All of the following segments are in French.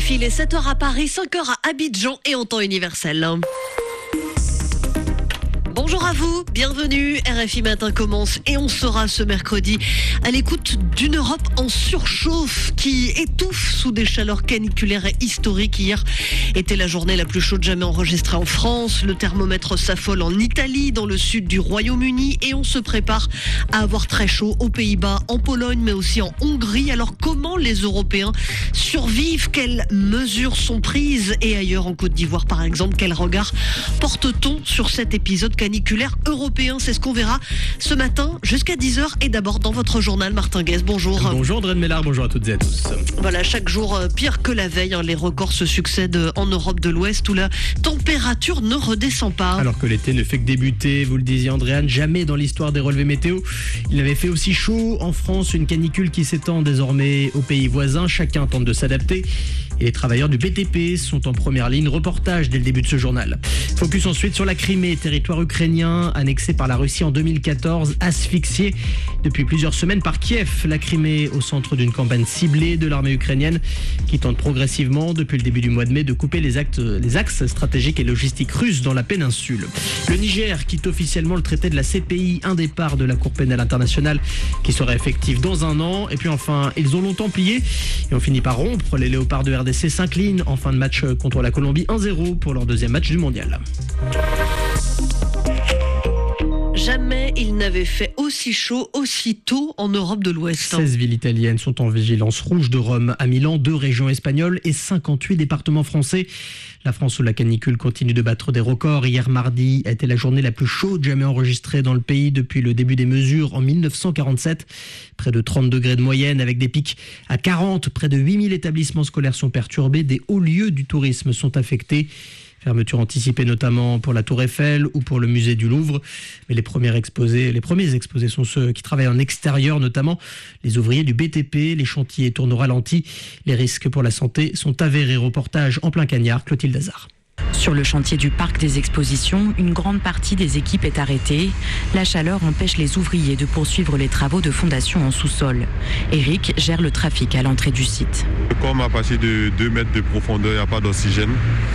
RFI, il est 7h à Paris, 5h à Abidjan et en temps universel. Bonjour à vous, bienvenue. RFI Matin commence et on sera ce mercredi à l'écoute d'une Europe en surchauffe qui étouffe sous des chaleurs caniculaires et historiques. Hier était la journée la plus chaude jamais enregistrée en France. Le thermomètre s'affole en Italie, dans le sud du Royaume-Uni et on se prépare à avoir très chaud aux Pays-Bas, en Pologne mais aussi en Hongrie. Alors comment les Européens survivent? Quelles mesures sont prises? Et ailleurs en Côte d'Ivoire par exemple, quel regard porte-t-on sur cet épisode caniculaire européen? C'est ce qu'on verra ce matin jusqu'à 10h. Et d'abord dans votre journal, Martin Guez, bonjour. Bonjour André Mellard, bonjour à toutes et à tous. Voilà, chaque jour pire que la veille, les records se succèdent en Europe de l'Ouest où la température ne redescend pas. Alors que l'été ne fait que débuter, vous le disiez Andréane, jamais dans l'histoire des relevés météo il n'avait fait aussi chaud. En France, une canicule qui s'étend désormais aux pays voisins, chacun tente de s'adapter. Et les travailleurs du BTP sont en première ligne. Reportage dès le début de ce journal. Focus ensuite sur la Crimée, territoire ukrainien annexé par la Russie en 2014, asphyxié depuis plusieurs semaines par Kiev. La Crimée au centre d'une campagne ciblée de l'armée ukrainienne qui tente progressivement depuis le début du mois de mai de couper les axes stratégiques et logistiques russes dans la péninsule. Le Niger quitte officiellement le traité de la CPI, un départ de la Cour pénale internationale qui sera effectif dans un an. Et puis enfin, ils ont longtemps plié et ont fini par rompre. Les Léopards de RDC s'inclinent en fin de match contre la Colombie 1-0 pour leur deuxième match du mondial. Jamais il n'avait fait aussi chaud, aussi tôt en Europe de l'Ouest. 16 villes italiennes sont en vigilance rouge, de Rome à Milan, 2 régions espagnoles et 58 départements français. La France où la canicule continue de battre des records. Hier mardi a été la journée la plus chaude jamais enregistrée dans le pays depuis le début des mesures en 1947. Près de 30 degrés de moyenne avec des pics à 40. Près de 8000 établissements scolaires sont perturbés. Des hauts lieux du tourisme sont affectés. Fermeture anticipée notamment pour la Tour Eiffel ou pour le musée du Louvre. Mais les premiers exposés sont ceux qui travaillent en extérieur, notamment les ouvriers du BTP. Les chantiers tournent au ralenti. Les risques pour la santé sont avérés. Reportage en plein cagnard, Clotilde Hazard. Sur le chantier du parc des expositions, une grande partie des équipes est arrêtée. La chaleur empêche les ouvriers de poursuivre les travaux de fondation en sous-sol. Eric gère le trafic à l'entrée du site. Comme à partir de 2 mètres de profondeur, il n'y a pas d'oxygène.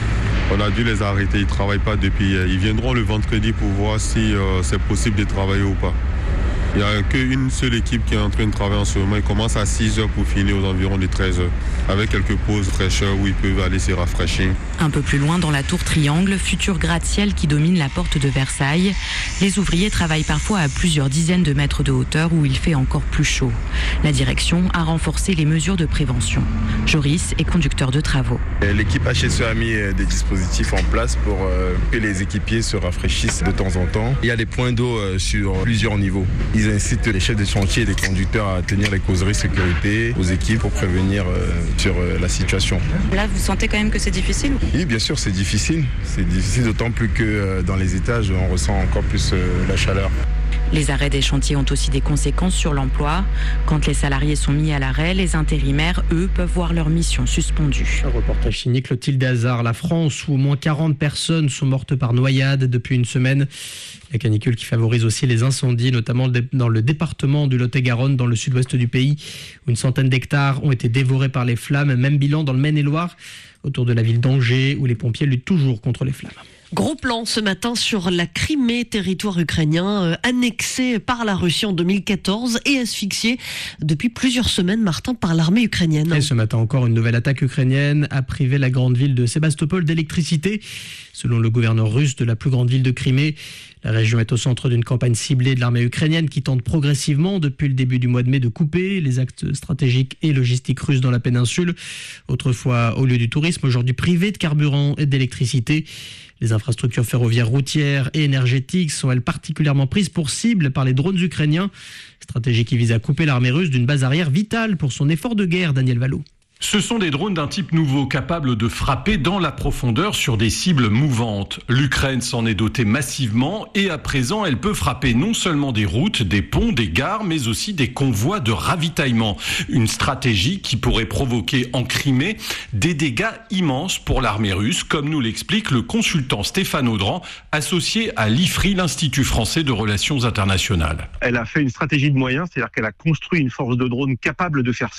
On a dû les arrêter, ils ne travaillent pas depuis. Ils viendront le vendredi pour voir si c'est possible de travailler ou pas. Il n'y a qu'une seule équipe qui est en train de travailler en ce moment. Ils commencent à 6h pour finir aux environs de 13h, avec quelques pauses fraîcheurs où ils peuvent aller se rafraîchir. Un peu plus loin, dans la tour Triangle, futur gratte-ciel qui domine la porte de Versailles, les ouvriers travaillent parfois à plusieurs dizaines de mètres de hauteur où il fait encore plus chaud. La direction a renforcé les mesures de prévention. Joris est conducteur de travaux. L'équipe HSE a mis des dispositifs en place pour que les équipiers se rafraîchissent de temps en temps. Il y a des points d'eau sur plusieurs niveaux. Ils incitent les chefs de chantier et les conducteurs à tenir les causeries sécurité aux équipes pour prévenir sur la situation. Là, vous sentez quand même que c'est difficile? Oui, bien sûr, c'est difficile. C'est difficile d'autant plus que dans les étages, on ressent encore plus la chaleur. Les arrêts des chantiers ont aussi des conséquences sur l'emploi. Quand les salariés sont mis à l'arrêt, les intérimaires, eux, peuvent voir leur mission suspendue. Un reportage signé Clotilde Hazard. La France, où au moins 40 personnes sont mortes par noyade depuis une semaine. La canicule qui favorise aussi les incendies, notamment dans le département du Lot-et-Garonne, dans le sud-ouest du pays, où une centaine d'hectares ont été dévorés par les flammes. Même bilan dans le Maine-et-Loire, autour de la ville d'Angers, où les pompiers luttent toujours contre les flammes. Gros plan ce matin sur la Crimée, territoire ukrainien annexé par la Russie en 2014 et asphyxié depuis plusieurs semaines, Martin, par l'armée ukrainienne. Et ce matin encore, une nouvelle attaque ukrainienne a privé la grande ville de Sébastopol d'électricité. Selon le gouverneur russe de la plus grande ville de Crimée, la région est au centre d'une campagne ciblée de l'armée ukrainienne qui tente progressivement depuis le début du mois de mai de couper les axes stratégiques et logistiques russes dans la péninsule. Autrefois au lieu du tourisme, aujourd'hui privé de carburant et d'électricité. Les infrastructures ferroviaires, routières et énergétiques sont elles particulièrement prises pour cible par les drones ukrainiens. Stratégie qui vise à couper l'armée russe d'une base arrière vitale pour son effort de guerre, Daniel Vallot. Ce sont des drones d'un type nouveau, capables de frapper dans la profondeur sur des cibles mouvantes. L'Ukraine s'en est dotée massivement et à présent, elle peut frapper non seulement des routes, des ponts, des gares, mais aussi des convois de ravitaillement. Une stratégie qui pourrait provoquer en Crimée des dégâts immenses pour l'armée russe, comme nous l'explique le consultant Stéphane Audran, associé à l'IFRI, l'Institut français de relations internationales. Elle a fait une stratégie de moyens, c'est-à-dire qu'elle a construit une force de drones capable de faire